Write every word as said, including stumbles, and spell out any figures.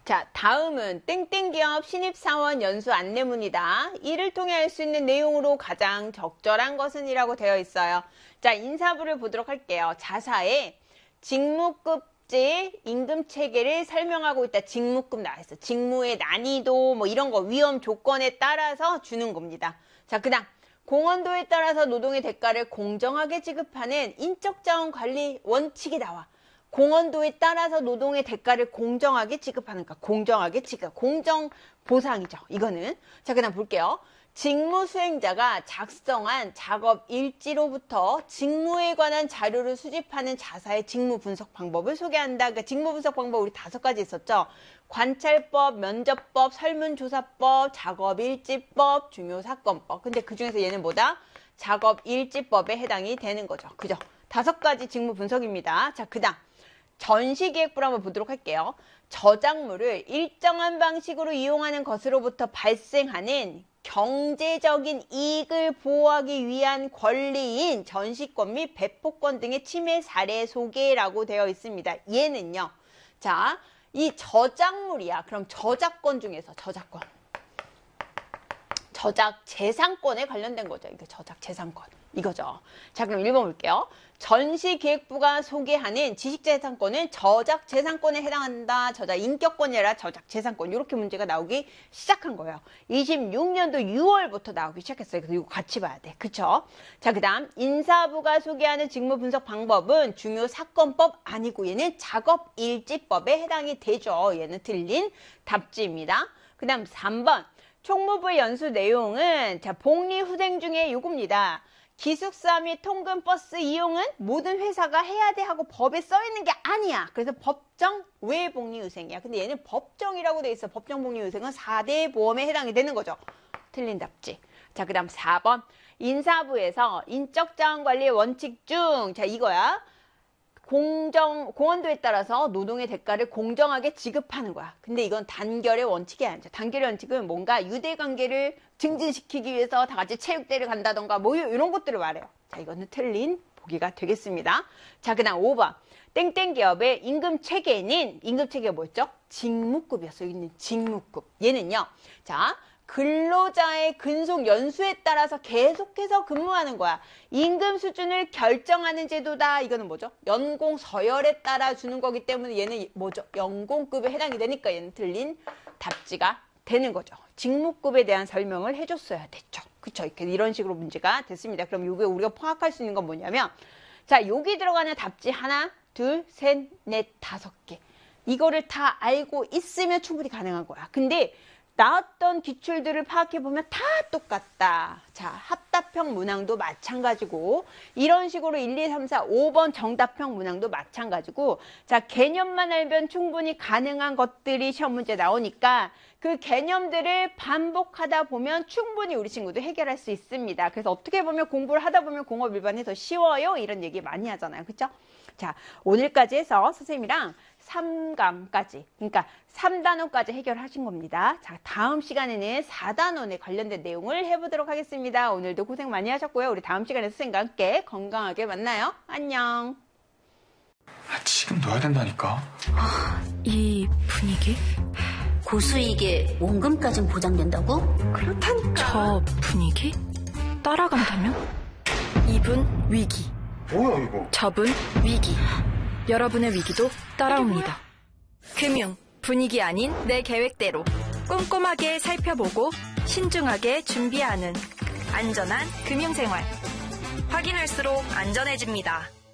자, 다음은 땡땡기업 신입사원 연수 안내문이다. 이를 통해 알 수 있는 내용으로 가장 적절한 것은 이라고 되어 있어요. 자, 인사부를 보도록 할게요. 자사에 직무급제 임금체계를 설명하고 있다. 직무급 나와있어. 직무의 난이도 뭐 이런 거 위험 조건에 따라서 주는 겁니다. 자, 그 다음 공헌도에 따라서 노동의 대가를 공정하게 지급하는 인적자원 관리 원칙이 나와. 공헌도에 따라서 노동의 대가를 공정하게 지급하는 거. 공정하게 지급. 공정 보상이죠. 이거는. 자, 그 다음 볼게요. 직무 수행자가 작성한 작업 일지로부터 직무에 관한 자료를 수집하는 자사의 직무 분석 방법을 소개한다. 그러니까 직무 분석 방법 우리 다섯 가지 있었죠. 관찰법, 면접법, 설문조사법, 작업일지법, 중요사건법. 근데 그 중에서 얘는 뭐다? 작업일지법에 해당이 되는 거죠. 그죠? 다섯 가지 직무 분석입니다. 자, 그 다음. 전시기획부를 한번 보도록 할게요. 저작물을 일정한 방식으로 이용하는 것으로부터 발생하는 경제적인 이익을 보호하기 위한 권리인 전시권 및 배포권 등의 침해 사례 소개라고 되어 있습니다. 얘는요. 자, 이 저작물이야. 그럼 저작권 중에서 저작권. 저작 재산권에 관련된 거죠. 이거 저작 재산권. 이거죠. 자, 그럼 일 번 볼게요. 전시기획부가 소개하는 지식재산권은 저작재산권에 해당한다. 저작인격권이 아니라 저작재산권. 이렇게 문제가 나오기 시작한 거예요. 이십육 년도 유월부터 나오기 시작했어요. 그래서 이거 같이 봐야 돼. 그쵸? 자, 그 다음 인사부가 소개하는 직무분석 방법은 중요사건법 아니고 얘는 작업일지법에 해당이 되죠. 얘는 틀린 답지입니다. 그 다음 삼 번 총무부의 연수 내용은 자 복리후생 중에 요겁니다. 기숙사 및 통근버스 이용은 모든 회사가 해야 돼 하고 법에 써 있는 게 아니야. 그래서 법정 외복리후생이야. 근데 얘는 법정이라고 돼 있어. 법정 복리후생은 사 대 보험에 해당이 되는 거죠. 틀린 답지. 자, 그 다음 사 번 인사부에서 인적자원관리의 원칙 중 자 이거야. 공정, 공헌도에 따라서 노동의 대가를 공정하게 지급하는 거야. 근데 이건 단결의 원칙이 아니죠. 단결의 원칙은 뭔가 유대관계를 증진시키기 위해서 다 같이 체육대회를 간다던가 뭐 이런 것들을 말해요. 자, 이거는 틀린 보기가 되겠습니다. 자, 그 다음 오 번. 땡땡기업의 임금체계는, 임금체계가 뭐였죠? 직무급이었어. 여기 있는 직무급. 얘는요. 자, 근로자의 근속 연수에 따라서 계속해서 근무하는 거야. 임금 수준을 결정하는 제도다. 이거는 뭐죠? 연공 서열에 따라 주는 거기 때문에 얘는 뭐죠? 연공급에 해당이 되니까 얘는 틀린 답지가 되는 거죠. 직무급에 대한 설명을 해줬어야 됐죠. 그쵸? 이렇게 이런 식으로 문제가 됐습니다. 그럼 이게 우리가 파악할 수 있는 건 뭐냐면 자, 여기 들어가는 답지 하나, 둘, 셋, 넷, 다섯 개. 이거를 다 알고 있으면 충분히 가능한 거야. 근데 나왔던 기출들을 파악해보면 다 똑같다. 자, 합답형 문항도 마찬가지고 이런 식으로 일, 이, 삼, 사, 오 번 정답형 문항도 마찬가지고 자, 개념만 알면 충분히 가능한 것들이 시험 문제 나오니까 그 개념들을 반복하다 보면 충분히 우리 친구도 해결할 수 있습니다. 그래서 어떻게 보면 공부를 하다 보면 공업 일반이 더 쉬워요. 이런 얘기 많이 하잖아요. 그쵸? 자, 오늘까지 해서 선생님이랑 삼 감까지, 그러니까 삼 단원까지 해결하신 겁니다. 자, 다음 시간에는 사 단원에 관련된 내용을 해보도록 하겠습니다. 오늘도 고생 많이 하셨고요. 우리 다음 시간에 선생님과 함께 건강하게 만나요. 안녕. 아, 지금 넣어야 된다니까. 아, 이 분위기? 고수익에 원금까진 보장된다고? 그렇다니까. 저 분위기? 따라간다면? 이분 위기. 뭐야 이거? 저분 위기. 여러분의 위기도 따라옵니다. 금융, 분위기 아닌 내 계획대로 꼼꼼하게 살펴보고 신중하게 준비하는 안전한 금융생활. 확인할수록 안전해집니다.